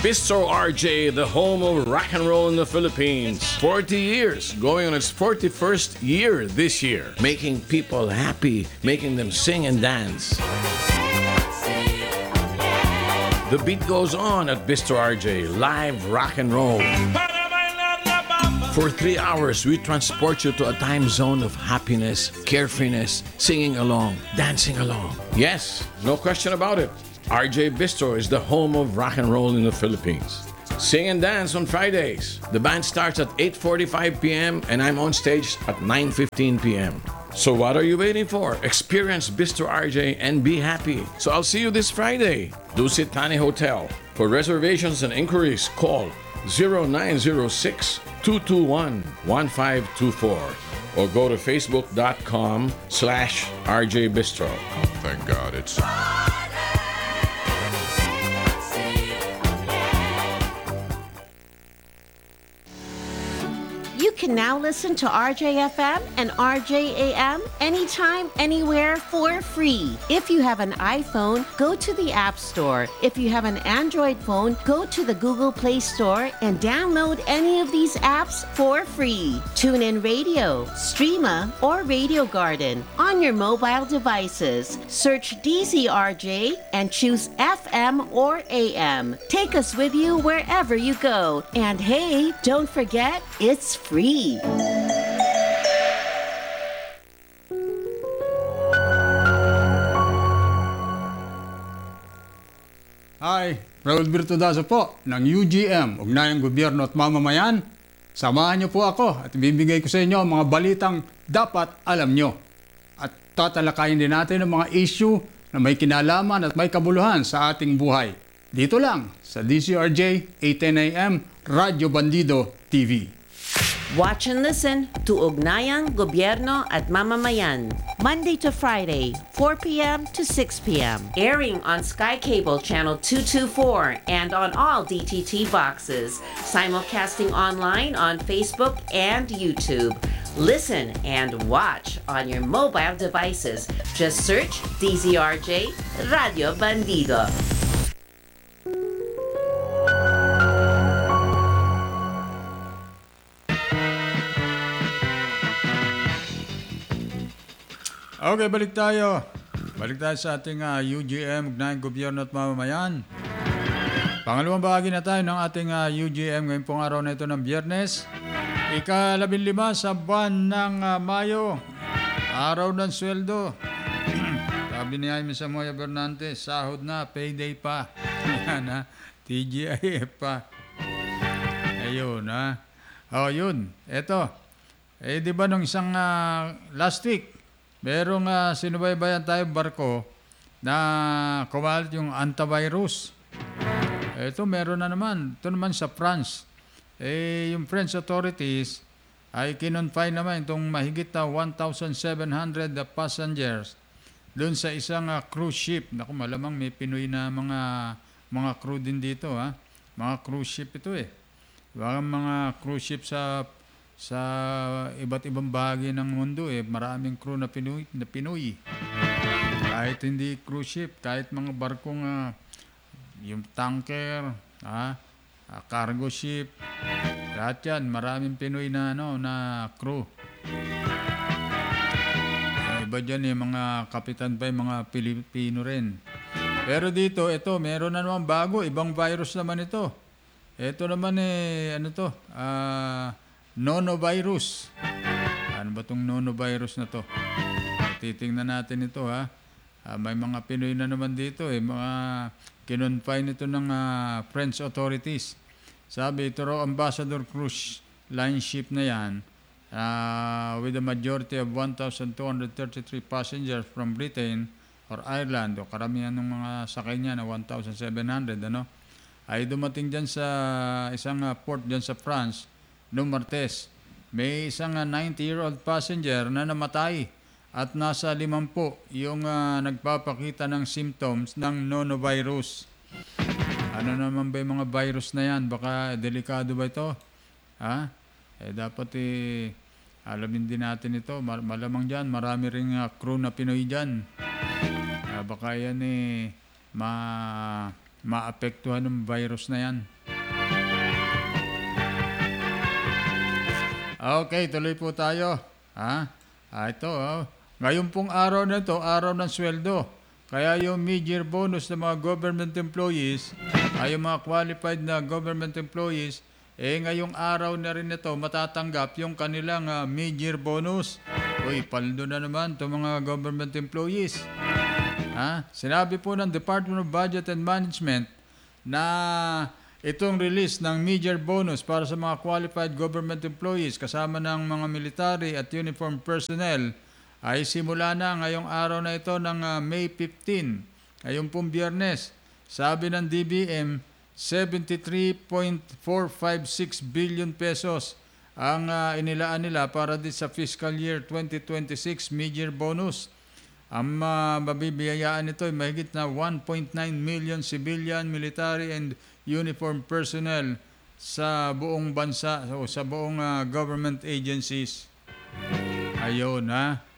Bistro RJ, the home of rock and roll in the Philippines. 40 years, going on its 41st year this year. Making people happy, making them sing and dance. The beat goes on at Bistro RJ, live rock and roll. For 3 hours, we transport you to a time zone of happiness, carefreeness, singing along, dancing along. Yes, no question about it. RJ Bistro is the home of rock and roll in the Philippines. Sing and dance on Fridays. The band starts at 8:45 p.m. and I'm on stage at 9:15 p.m. So what are you waiting for? Experience Bistro RJ and be happy. So I'll see you this Friday. Dusit Thani Hotel. For reservations and inquiries, call 0906-221-1524 or go to facebook.com/RJ Bistro. Thank God it's... You can now listen to RJFM and RJAM anytime, anywhere for free. If you have an iPhone, go to the App Store. If you have an Android phone, go to the Google Play Store and download any of these apps for free. TuneIn Radio, Streama, or Radio Garden on your mobile devices. Search DZRJ and choose FM or AM. Take us with you wherever you go. And hey, don't forget, it's free. Hi, Raul Virtudazo po ng UGM, Ugnayang Gobyerno at Mamamayan. Samahan niyo po ako at ibibigay ko sa inyo ang mga balitang dapat alam nyo. At tatalakayin din natin ang mga issue na may kinalaman at may kabuluhan sa ating buhay. Dito lang sa DCRJ 810 AM Radyo Bandido TV. Watch and listen to Ugnayang Gobyerno at Mamamayan, Monday to Friday, 4 p.m. to 6 p.m. Airing on Sky Cable Channel 224 and on all DTT boxes. Simulcasting online on Facebook and YouTube. Listen and watch on your mobile devices. Just search DZRJ Radio Bandido. Okay, balik tayo. Balik tayo sa ating UGM, Ugnayang Gobyerno at Mamamayan. Pangalawang bahagi na tayo ng ating UGM ngayong pong araw na ito ng Biyernes. Ika-15 sa buwan ng Mayo. Araw ng sweldo. Sabi ni Jaime Samoya Bernantes, sahod na, payday pa. Yan ha, TGIF pa. Ayun ha. O yun, eto. Di ba nung isang last week, merong sinubaybayan tayo barko na kumalat yung antivirus. Ito meron na naman. Ito naman sa France. Yung French authorities ay kinonfine naman itong mahigit na 1,700 passengers doon sa isang cruise ship. Naku, malamang may Pinoy na mga crew din dito. Ha? Mga cruise ship ito eh. Mga cruise ship sa iba't ibang bahagi ng mundo eh, maraming crew na Pinoy. Kahit hindi cruise ship, kahit mga barkong yung tanker, cargo ship, lahat yan, maraming Pinoy na crew. Iba dyan yung mga kapitan pa, yung mga Pilipino rin. Pero dito, ito, meron na naman bago, ibang virus naman ito. Ito naman Nonovirus. Ano ba itong nonovirus na to? Titingnan natin ito ha. May mga Pinoy na naman dito eh. Mga kinonfine ito ng French authorities. Sabi ito raw Ambassador Cruise Line ship na yan with a majority of 1,233 passengers from Britain or Ireland o karamihan ng mga sakay niya na 1,700 ay dumating dyan sa isang port dyan sa France noong Martes. May isang 90-year-old passenger na namatay at nasa 50 yung nagpapakita ng symptoms ng nonovirus. Ano naman ba yung mga virus na yan? Baka delikado ba ito? Dapat alamin din natin ito. Malamang dyan, marami ring crew na Pinoy dyan. Baka yan maapektuhan ng virus na yan. Okay, tuloy po tayo. Ito, ngayon pong araw na ito, araw ng sweldo. Kaya yung mid-year bonus ng mga government employees, ay yung mga qualified na government employees, ngayong araw na rin ito matatanggap yung kanilang mid-year bonus. Uy, paldo na naman itong mga government employees. Sinabi po ng Department of Budget and Management na itong release ng mid-year bonus para sa mga qualified government employees kasama ng mga military at uniform personnel ay simula na ngayong araw na ito ng May 15, ngayong pong Biyernes. Sabi ng DBM, 73.456 billion pesos ang inilaan nila para din sa fiscal year 2026 mid-year bonus. Ang mabibiyayaan nito ay mahigit na 1.9 million civilian, military, and uniform personnel sa buong bansa o sa buong government agencies. Ayun,